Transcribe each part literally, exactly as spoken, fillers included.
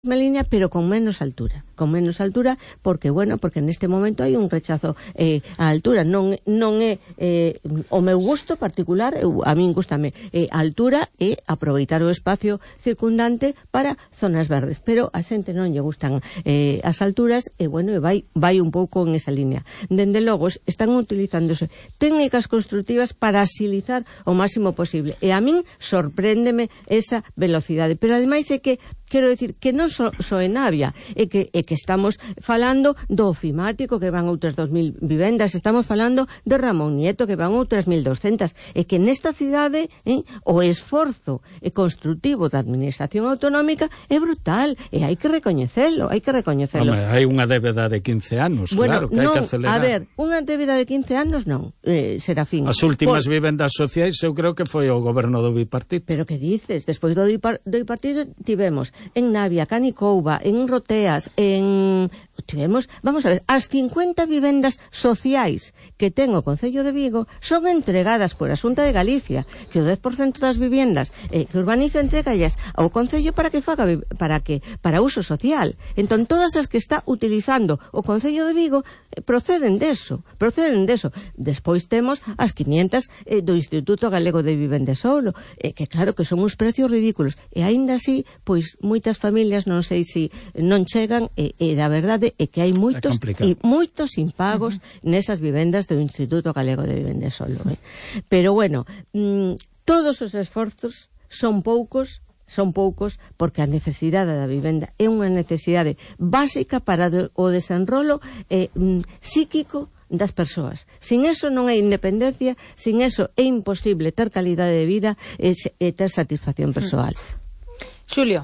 mesma línea, pero con menos altura, con menos altura, porque, bueno, porque neste momento hai un rechazo eh, á altura, non, non é eh, o meu gusto particular, eu, a min gustame eh, a altura e aproveitar o espacio circundante para zonas verdes, pero a xente non lle gustan eh, as alturas, e, bueno, e vai, vai un pouco en esa línea. Dende logo, están utilizándose técnicas constructivas para asilizar o máximo posible, e a min sorpréndeme esa velocidade, pero ademais é que quero dicir que non so, so en Navia, é que, é que estamos falando do ofimático, que van outras dos mil vivendas, estamos falando de Ramón Nieto, que van outras mil doscientas, e que nesta cidade eh, o esforzo construtivo da administración autonómica é brutal, e hai que recoñecelo, hai que recoñecelo. Home, hai unha débeda de quince anos, bueno, claro, que non, hai que acelerar. A ver, unha débeda de quince anos non, eh, Serafín. As últimas Por... vivendas sociais eu creo que foi o goberno do bipartito. Pero que dices? Despois do bipartito tivemos en Navia, Canicouba, en Roteas, en... tivemos, vamos a ver, as cincuenta vivendas sociais que ten o Concello de Vigo son entregadas por a Xunta de Galicia, que o dez por cento das vivendas eh, que urbaniza entregallas ao Concello para que faga para que para uso social. Entón, todas as que está utilizando o Concello de Vigo eh, proceden deso, proceden deso. Despois temos as quinientas eh, do Instituto Galego de Vivenda Solo, eh, que claro que son uns precios ridículos, e aínda así, pois moitas familias non sei se non chegan, e, e da verdade é que hai moitos e moitos impagos uh-huh. nesas vivendas do Instituto Galego de Vivenda Solo, eh. Pero bueno, mmm, todos os esforzos son poucos, son poucos porque a necesidade da vivenda é unha necesidade básica para o desenrolo eh, psíquico das persoas. Sin eso non hai independencia, sin eso é imposible ter calidade de vida e, e ter satisfacción persoal. Xulio.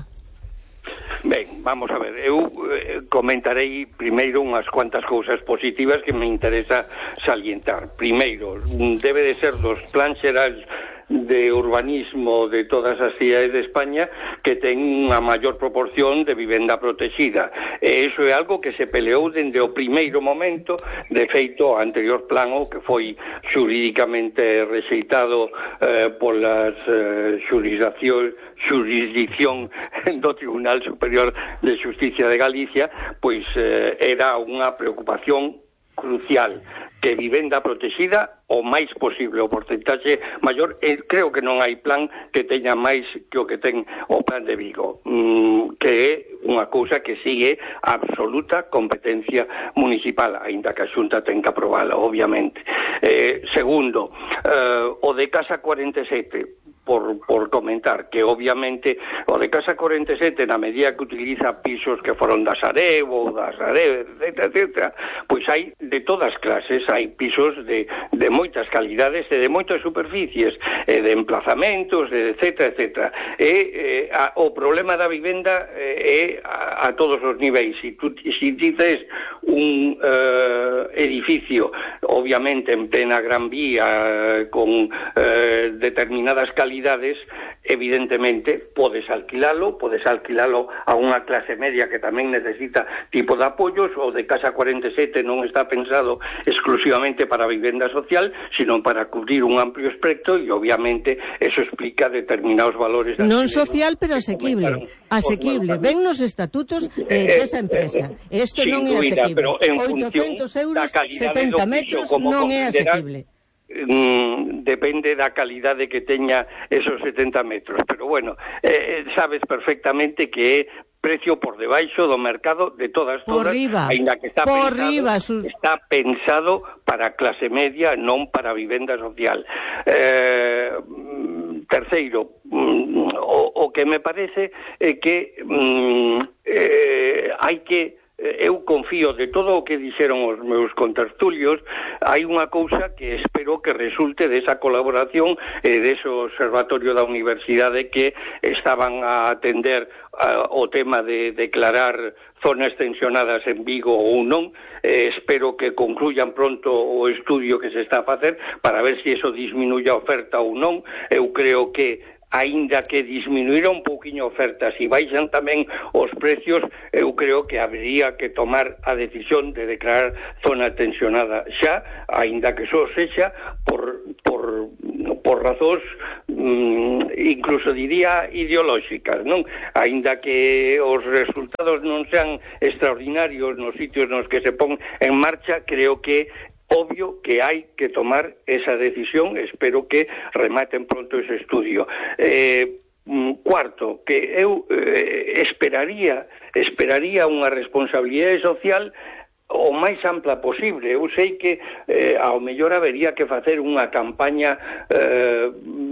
Ben, vamos a ver, eu eh, comentarei primeiro unhas cuantas cousas positivas que me interesa salientar. Primeiro, debe de ser dos plans xerais de urbanismo de todas as cidades de España que ten unha maior proporción de vivenda protexida, e iso é algo que se peleou dende o primeiro momento. De feito, o anterior plano, que foi xurídicamente rexeitado eh, polas eh, xurisdicción xurisdicción do Tribunal Superior de Xusticia de Galicia, pois eh, era unha preocupación crucial que vivenda protexida o máis posible, o porcentaxe maior, e creo que non hai plan que teña máis que o que ten o plan de Vigo, mm, que é unha cousa que sigue absoluta competencia municipal, aínda que a Xunta ten que aprobala, obviamente. Eh, segundo, eh, o de Casa cuarenta e sete, Por, por comentar, que obviamente o de Casa cuarenta e sete, na medida que utiliza pisos que foron da Sareb ou da Sareb, etcétera, etcétera, pois hai de todas clases, hai pisos de, de moitas calidades e de moitas superficies, e de emplazamentos, etcétera, etcétera. E eh, a, o problema da vivenda eh, é a, a todos os niveis. Se tú si dices un eh, edificio, obviamente en plena Gran Vía, con eh, determinadas calidades, evidentemente podes alquilalo, podes alquilalo a unha clase media que tamén necesita tipo de apoios. O de Casa cuarenta e sete non está pensado exclusivamente para vivenda social, sino para cubrir un amplio espectro, e obviamente eso explica determinados valores. Non social, pero asequible, asequible. Ven nos estatutos eh, desa empresa. Isto non é asequible. Pero en oitocentos euros, do setenta metros, non é asequible. Mm, depende da calidade que teña esos setenta metros, pero bueno, eh, sabes perfectamente que é precio por debaixo do mercado de todas todas, aínda que está por pensado, riba, sus... está pensado para clase media, non para vivenda social. Eh, terceiro, mm, o, o que me parece é que mm, eh, hai que eu confío de todo o que dixeron os meus contertulios. Hai unha cousa que espero que resulte desa colaboración e dese observatorio da universidade que estaban a atender uh, o tema de declarar zonas tensionadas en Vigo ou non. Eh, espero que concluyan pronto o estudio que se está a facer para ver se eso disminuye a oferta ou non. Eu creo que aínda que disminuíra un pouquiño a oferta, se baixan tamén os precios, eu creo que habría que tomar a decisión de declarar zona tensionada xa, aínda que só sexa por, por, por razóns mm, incluso diría ideolóxicas, non? Aínda que os resultados non sean extraordinarios nos sitios nos que se pon en marcha, creo que obvio que hai que tomar esa decisión. Espero que rematen pronto ese estudio. Eh, cuarto, que eu eh, esperaría esperaría unha responsabilidade social o máis ampla posible. Eu sei que eh, ao mellor habería que facer unha campaña eh,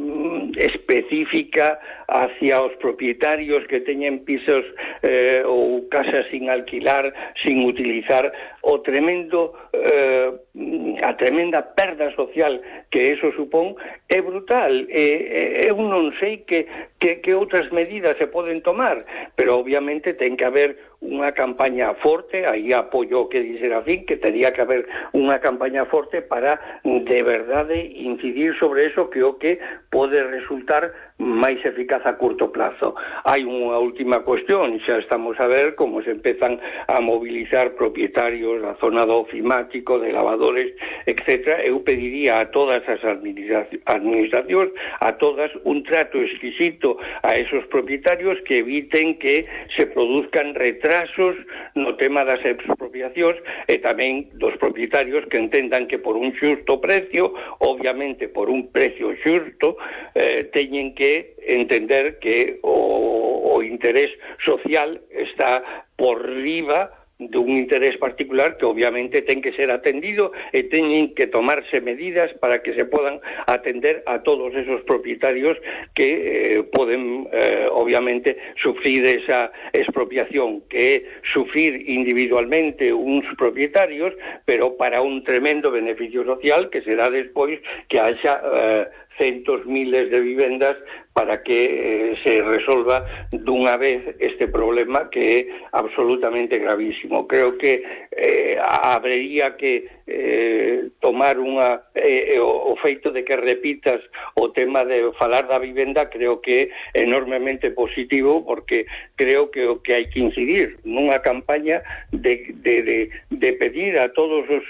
específica hacia os propietarios que teñen pisos eh, ou casas sin alquilar, sin utilizar, o tremendo eh, a tremenda perda social que eso supón é brutal. E, eu non sei que, que, que outras medidas se poden tomar, pero obviamente ten que haber unha campaña forte. Aí apoio o que dice Serafín, que tería que haber unha campaña forte para de verdade incidir sobre eso, que o que pode resultar máis eficaz a curto plazo. Hai unha última cuestión, xa estamos a ver como se empezan a mobilizar propietarios da zona do ofimático, de lavadores, etcétera. Eu pediría a todas as administracións, a todas, un trato exquisito a esos propietarios, que eviten que se produzcan retrasos no tema das expropiacións, e tamén dos propietarios que entendan que por un xusto precio, obviamente por un precio xusto, eh, teñen que entender que o, o interés social está por riba dun interés particular, que obviamente ten que ser atendido e teñen que tomarse medidas para que se podan atender a todos esos propietarios que eh, poden eh, obviamente sufrir esa expropiación, que é sufrir individualmente uns propietarios, pero para un tremendo beneficio social que será despois que haxa eh, centos, miles de vivendas para que eh, se resolva dunha vez este problema, que é absolutamente gravísimo. Creo que eh, habería que eh, tomar unha eh, o, o feito de que repitas o tema de falar da vivenda, creo que é enormemente positivo, porque creo que o que hai que incidir nunha campaña de, de, de, de pedir a todos os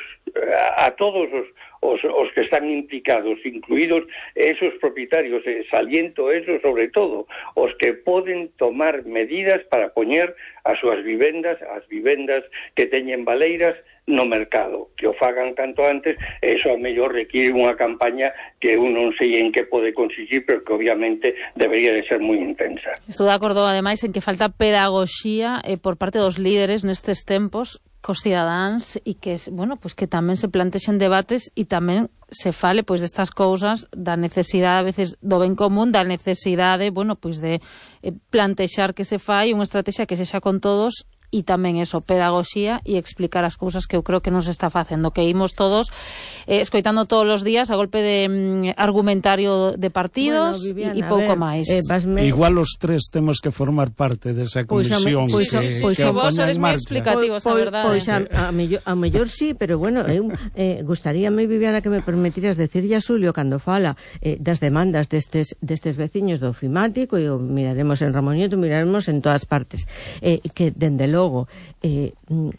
a todos os Os, os que están implicados, incluídos esos propietarios, eh, saliento eso sobre todo, os que poden tomar medidas para poñer as súas vivendas, as vivendas que teñen baleiras, no mercado, que o fagan canto antes. Eso a mellor requiere unha campaña que eu non sei en que pode conseguir, pero que obviamente debería de ser moi intensa. Estou de acordo, ademais, en que falta pedagogía eh, por parte dos líderes nestes tempos cos cidadáns, e que, bueno, pues que tamén se plantexen debates e tamén se fale pois destas cousas, da necesidade a veces do ben común, da necesidade, bueno, pois de eh, plantexar que se fai unha estrategia que sexa con todos, e tamén eso, pedagogía e explicar as cousas que eu creo que nos está facendo, que imos todos eh, escoitando todos os días a golpe de mm, argumentario de partidos e bueno, pouco máis. Eh, vasme... Igual os tres temos que formar parte desa comisión pois a, pois, pois, que, pois, que vos sodes moi explicativos, a verdade. Pois a, a, mellor, a mellor sí, pero bueno, eu eh, gustaríame, Viviana, que me permitiras decirlle a Xulio, cando fala eh, das demandas destes, destes veciños do ofimático, e o miraremos en Ramón Nieto, miraremos en todas partes, eh, que dende logo eh,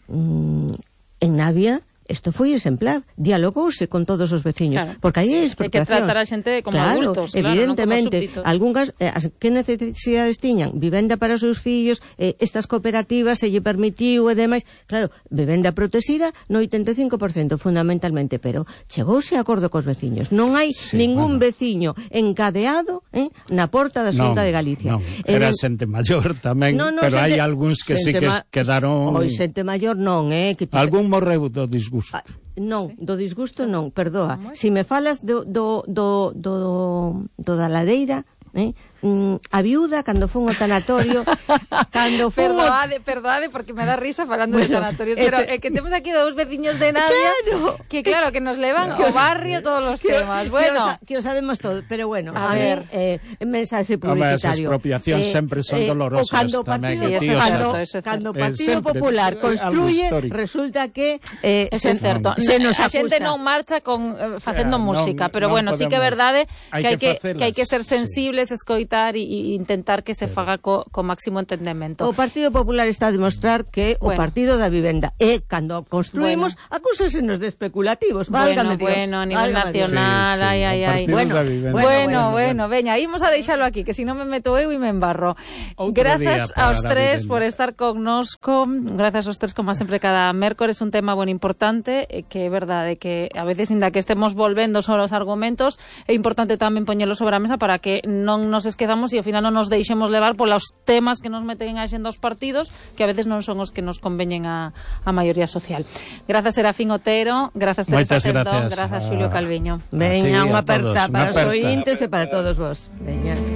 mm, en Navia isto foi exemplar, dialogouse con todos os veciños, claro, porque aí hai expropiacións. Hai que tratar a xente como claro, adultos, evidentemente, claro, non como súbditos. algunhas, eh, as, que necesidades tiñan? Vivenda para os seus fillos, eh, estas cooperativas se lle permitiu e demais, claro, vivenda protexida no oitenta e cinco por cento fundamentalmente, pero chegouse a acordo cos veciños. Non hai sí, ningún bueno. veciño encadeado eh, na porta da Xunta non, de Galicia. Non. Era eh, xente maior tamén, no, no, pero hai algúns que sí que quedaron... Oi, xente maior non, eh? Que algún morreu do disgusto. Ah, non, sí. do disgusto non, perdoa. Si me falas do, do, do, do, do da ladeira, eh? Mm, a viuda cando fun ao tanatorio cando fun perdoade, perdoade porque me dá risa falando bueno, de tanatorios, pero é que temos aquí dous veciños de Navia claro, que claro, que nos levan ao barrio todos os que, temas, bueno, que o sabemos todo, pero bueno, a, a ver, eh, mensaxe publicitario. As expropiacións eh, sempre son eh, dolorosas cando tamén. Partido, sí, cando, certo, cando certo. Partido eh, Popular construye, resulta que eh, eso é certo. Se nos a xente acusa. non marcha con eh, facendo eh, música, non, pero non bueno, podemos, sí que é verdade que hai que, que hai que ser sí. sensibles, escoitar facilitar e intentar que se faga co, co máximo entendemento. O Partido Popular está a demostrar que bueno. o partido da vivenda e cando construímos bueno. acúsasenos de especulativos, válgame bueno, Dios. Bueno, a nivel nacional, sí, sí, ai, ai, ai. Bueno, bueno, bueno, bueno, veña, ímos a deixalo aquí, que si non me meto eu e me embarro. Outro Grazas aos tres por estar cognosco, grazas aos tres como sempre cada mércores, un tema bueno importante, que é verdade que a veces inda que estemos volvendo sobre os argumentos, é importante tamén poñelo sobre a mesa para que non nos esquezamos e ao final non nos deixemos levar polos temas que nos meten en a xenda os partidos, que a veces non son os que nos conveñen a, a maioría social. Grazas Serafín Otero, grazas Teresa Cerdón, grazas Xulio Calviño. Veña, unha aperta para os ointes e para todos vos. Veña.